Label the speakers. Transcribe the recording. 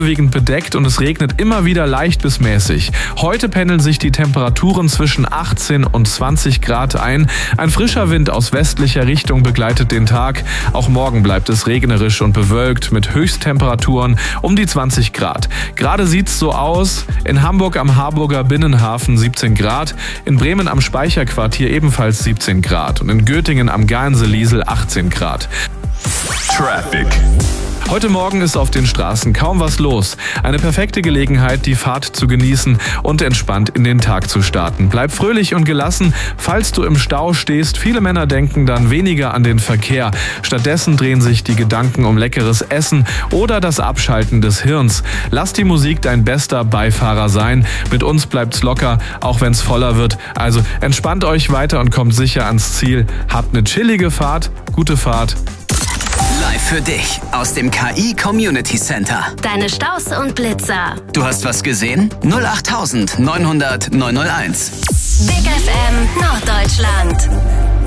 Speaker 1: Überwiegend bedeckt und es regnet immer wieder leicht bis mäßig. Heute pendeln sich die Temperaturen zwischen 18 und 20 Grad ein. Ein frischer Wind aus westlicher Richtung begleitet den Tag. Auch morgen bleibt es regnerisch und bewölkt mit Höchsttemperaturen um die 20 Grad. Gerade sieht's so aus. In Hamburg am Harburger Binnenhafen 17 Grad, in Bremen am Speicherquartier ebenfalls 17 Grad und in Göttingen am Garnsee-Liesel 18 Grad.
Speaker 2: Traffic.
Speaker 1: Heute Morgen ist auf den Straßen kaum was los. Eine perfekte Gelegenheit, die Fahrt zu genießen und entspannt in den Tag zu starten. Bleib fröhlich und gelassen, falls du im Stau stehst. Viele Männer denken dann weniger an den Verkehr. Stattdessen drehen sich die Gedanken um leckeres Essen oder das Abschalten des Hirns. Lass die Musik dein bester Beifahrer sein. Mit uns bleibt's locker, auch wenn's voller wird. Also entspannt euch weiter und kommt sicher ans Ziel. Habt eine chillige Fahrt, gute Fahrt.
Speaker 3: Live für dich aus dem KI Community Center.
Speaker 4: Deine Staus und Blitzer.
Speaker 3: Du hast was gesehen? 08900 901.
Speaker 4: Big FM Norddeutschland.